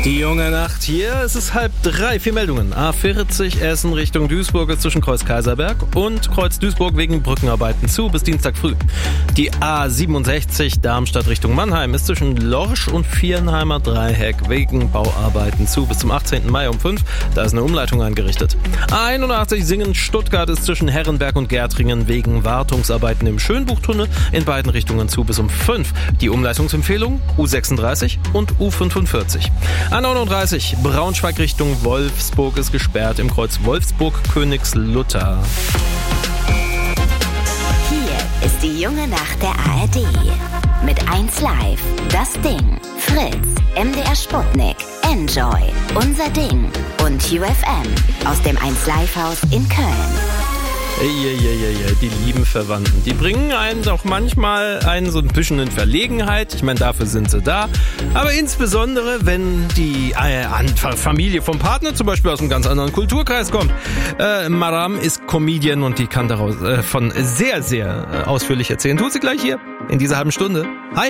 Die junge Nacht hier, es ist 2:30, 4 Meldungen. A40 Essen Richtung Duisburg ist zwischen Kreuz Kaiserberg und Kreuz Duisburg wegen Brückenarbeiten zu bis Dienstag früh. Die A67 Darmstadt Richtung Mannheim ist zwischen Lorsch und Viernheimer Dreieck wegen Bauarbeiten zu bis zum 18. Mai um 5. Da ist eine Umleitung eingerichtet. A81 Singen Stuttgart ist zwischen Herrenberg und Gärtringen wegen Wartungsarbeiten im Schönbuchtunnel in beiden Richtungen zu bis um 5. Die Umleitungsempfehlung U36 und U45. A39 Braunschweig Richtung Wolfsburg ist gesperrt im Kreuz Wolfsburg-Königslutter. Hier ist die junge Nacht der ARD. Mit 1Live, Das Ding, Fritz, MDR Sputnik, Enjoy, Unser Ding und UFM aus dem 1Live-Haus in Köln. Die lieben Verwandten, die bringen einen doch manchmal so ein bisschen in Verlegenheit. Ich meine, dafür sind sie da. Aber insbesondere, wenn die Familie vom Partner zum Beispiel aus einem ganz anderen Kulturkreis kommt. Maram ist Comedian und die kann davon sehr, sehr ausführlich erzählen. Tut sie gleich hier in dieser halben Stunde. Hi!